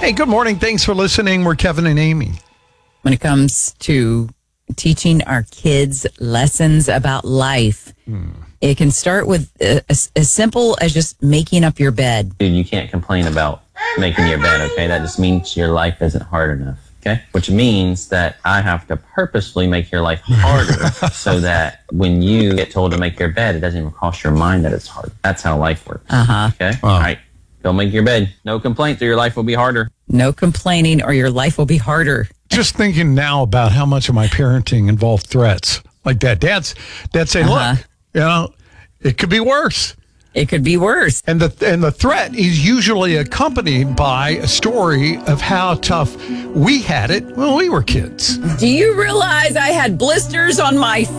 Hey, good morning. Thanks for listening. We're Kevin and Amy. When it comes to teaching our kids lessons about life, it can start with as simple as just making up your bed. Dude, you can't complain about making your bed, okay? That just means your life isn't hard enough, okay? Which means that I have to purposefully make your life harder so that when you get told to make your bed, it doesn't even cross your mind that it's hard. That's how life works, okay? All right, go make your bed. No complaints or your life will be harder. No complaining or your life will be harder. Just thinking now about how much of my parenting involved threats like that. Dad's saying, look, it could be worse. It could be worse. And the threat is usually accompanied by a story of how tough we had it when we were kids. Do you realize I had blisters on my